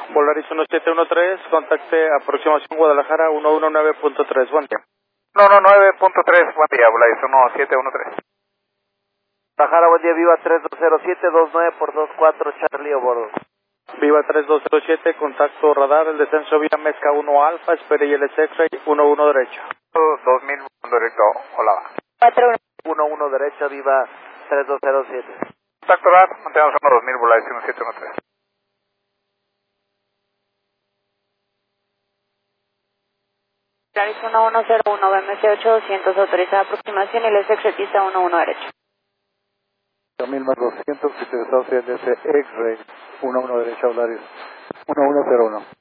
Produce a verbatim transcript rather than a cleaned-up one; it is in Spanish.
Volaris uno siete uno tres, contacte aproximación Guadalajara uno uno nueve punto tres, buen día. uno uno nueve punto tres, buen día, Volaris uno siete uno tres. Guadalajara, buen día, Viva tres dos cero siete, dos nueve por dos cuatro, Charlie a bordo. Viva tres dos cero siete, contacto radar, el descenso vía Mezca uno Alfa, espere y el X-Ray uno uno derecha. dos mil directo, hola. uno uno derecha, Viva tres dos cero siete. Contacto radar, mantenemos uno dos mil, Volaris uno siete uno tres. Volaris uno uno cero uno, B M C ocho doscientos, autorizada aproximación y el X-Ray uno uno derecho. mil más doscientos, interesados en ese X-Ray uno uno derecha, Volaris uno uno cero uno.